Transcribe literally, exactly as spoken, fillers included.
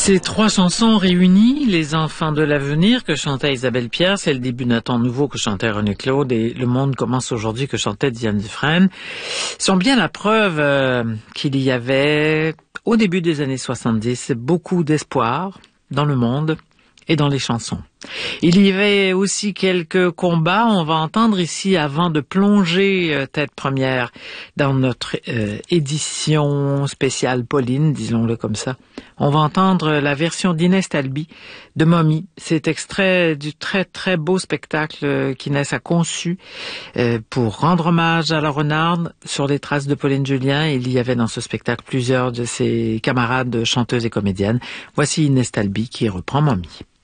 Ces trois chansons réunies, Les enfants de l'avenir que chantait Isabelle Pierre, c'est le début d'un temps nouveau que chantait René Claude et Le monde commence aujourd'hui que chantait Diane Dufresne, sont bien la preuve euh, qu'il y avait, au début des années soixante-dix, beaucoup d'espoir dans le monde et dans les chansons. Il y avait aussi quelques combats, on va entendre ici avant de plonger euh, tête première dans notre euh, édition spéciale Pauline, disons-le comme ça. On va entendre la version d'Inès Talby de Momie. C'est extrait du très très beau spectacle qu'Inès a conçu euh, pour rendre hommage à la renarde sur les traces de Pauline Julien. Il y avait dans ce spectacle plusieurs de ses camarades chanteuses et comédiennes. Voici Inès Talby qui reprend Momie.